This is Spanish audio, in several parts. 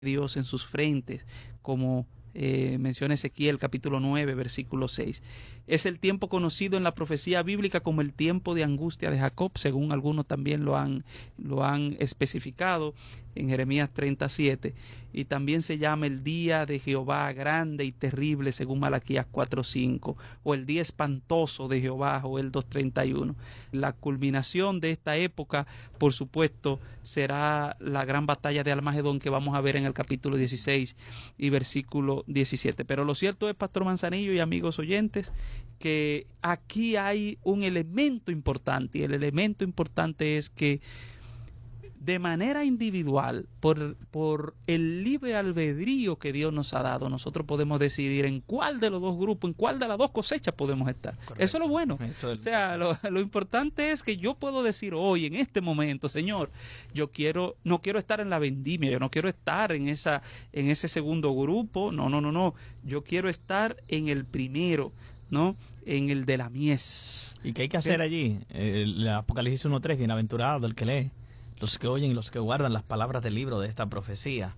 Dios en sus frentes, como menciona Ezequiel capítulo 9, versículo 6. Es el tiempo conocido en la profecía bíblica como el tiempo de angustia de Jacob, según algunos también lo han especificado en Jeremías 37, y también se llama el día de Jehová grande y terrible, según Malaquías 4:5, o el día espantoso de Jehová, Joel 2:31. La culminación de esta época, por supuesto, será la gran batalla de Almagedón, que vamos a ver en el capítulo 16 y versículo 17. Pero lo cierto es, Pastor Manzanillo y amigos oyentes, que aquí hay un elemento importante, y el elemento importante es que de manera individual, por el libre albedrío que Dios nos ha dado, nosotros podemos decidir en cuál de los dos grupos, en cuál de las dos cosechas podemos estar. Correcto. Eso es lo bueno. O sea, lo importante es que yo puedo decir hoy, en este momento, Señor, no quiero estar en la vendimia, yo no quiero estar en ese segundo grupo, no. Yo quiero estar en el primero, ¿no? En el de la mies. ¿Y qué hay que hacer allí? El Apocalipsis 1:3, bienaventurado el que lee, los que oyen y los que guardan las palabras del libro de esta profecía.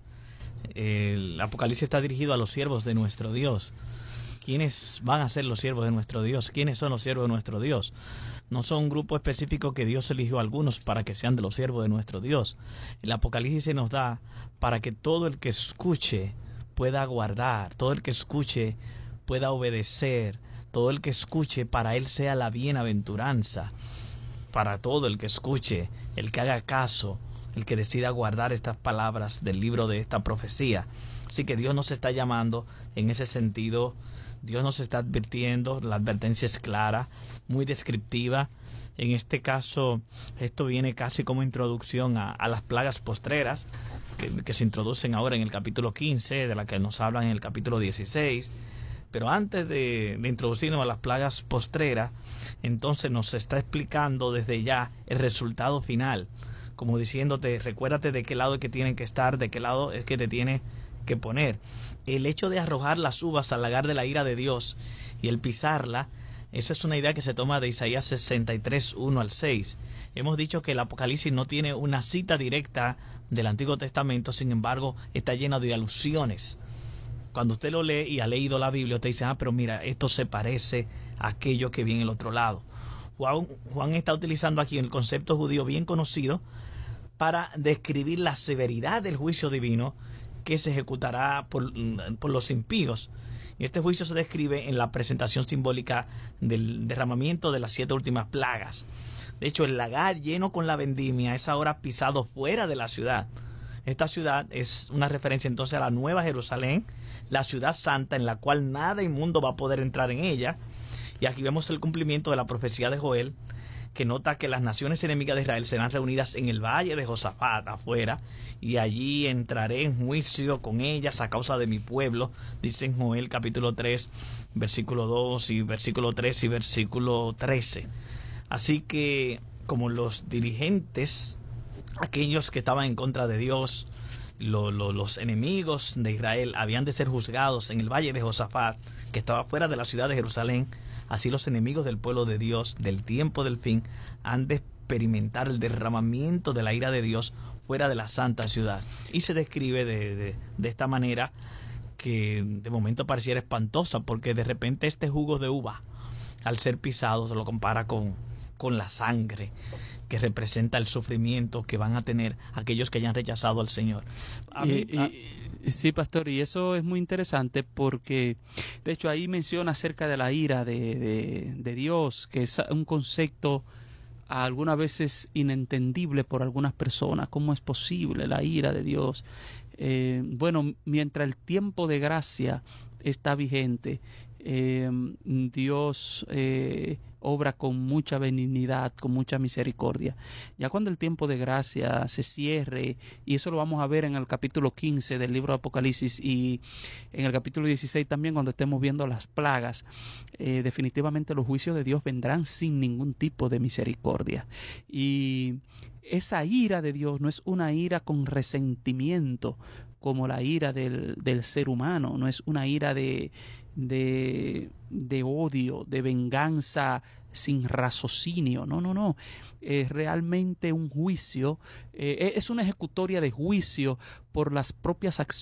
El Apocalipsis está dirigido a los siervos de nuestro Dios. ¿Quiénes van a ser los siervos de nuestro Dios? ¿Quiénes son los siervos de nuestro Dios? No son un grupo específico que Dios eligió a algunos para que sean de los siervos de nuestro Dios. El Apocalipsis se nos da para que todo el que escuche pueda guardar, todo el que escuche pueda obedecer, todo el que escuche para él sea la bienaventuranza. Para todo el que escuche, el que haga caso, el que decida guardar estas palabras del libro de esta profecía. Así que Dios nos está llamando en ese sentido. Dios nos está advirtiendo, la advertencia es clara, muy descriptiva. En este caso, esto viene casi como introducción a las plagas postreras que se introducen ahora en el capítulo 15, de la que nos hablan en el capítulo 16. Pero antes de introducirnos a las plagas postreras, entonces nos está explicando desde ya el resultado final, como diciéndote, recuérdate de qué lado es que tienen que estar, de qué lado es que te tienes que poner. El hecho de arrojar las uvas al lagar de la ira de Dios y el pisarla, esa es una idea que se toma de Isaías 63, 1 al 6. Hemos dicho que el Apocalipsis no tiene una cita directa del Antiguo Testamento, sin embargo, está lleno de alusiones. Cuando usted lo lee y ha leído la Biblia, usted dice, pero mira, esto se parece a aquello que viene en el otro lado. Juan está utilizando aquí el concepto judío bien conocido para describir la severidad del juicio divino que se ejecutará por los impíos. Y este juicio se describe en la presentación simbólica del derramamiento de las 7 últimas plagas. De hecho, el lagar lleno con la vendimia es ahora pisado fuera de la ciudad. Esta ciudad es una referencia entonces a la Nueva Jerusalén, la ciudad santa en la cual nada inmundo va a poder entrar en ella. Y aquí vemos el cumplimiento de la profecía de Joel, que nota que las naciones enemigas de Israel serán reunidas en el valle de Josafat afuera, y allí entraré en juicio con ellas a causa de mi pueblo, dice en Joel capítulo 3, versículo 2 y versículo 3 y versículo 13. Así que como los dirigentes, aquellos que estaban en contra de Dios, los enemigos de Israel habían de ser juzgados en el valle de Josafat, que estaba fuera de la ciudad de Jerusalén, así los enemigos del pueblo de Dios del tiempo del fin han de experimentar el derramamiento de la ira de Dios fuera de la santa ciudad. Y se describe de esta manera que de momento pareciera espantosa, porque de repente este jugo de uva, al ser pisado, se lo compara con la sangre, que representa el sufrimiento que van a tener aquellos que hayan rechazado al Señor. Sí, pastor, y eso es muy interesante porque, de hecho, ahí menciona acerca de la ira de Dios, que es un concepto algunas veces inentendible por algunas personas. ¿Cómo es posible la ira de Dios? Bueno, mientras el tiempo de gracia está vigente, Dios obra con mucha benignidad, con mucha misericordia. Ya cuando el tiempo de gracia se cierre, y eso lo vamos a ver en el capítulo 15 del libro de Apocalipsis y en el capítulo 16 también, cuando estemos viendo las plagas, definitivamente los juicios de Dios vendrán sin ningún tipo de misericordia. Y esa ira de Dios no es una ira con resentimiento como la ira del ser humano, no es una ira de odio, de venganza sin raciocinio, no, es realmente un juicio, es una ejecutoria de juicio por las propias acciones